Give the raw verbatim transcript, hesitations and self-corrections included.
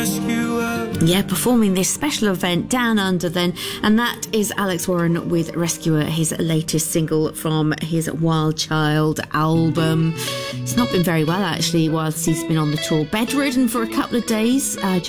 rescuer. Yeah, performing this special event Down Under then, and that is Alex Warren with Rescuer, his latest single from his Wild Child album. It's not been very well actually whilst he's been on the tour. Bedridden for a couple of days uh,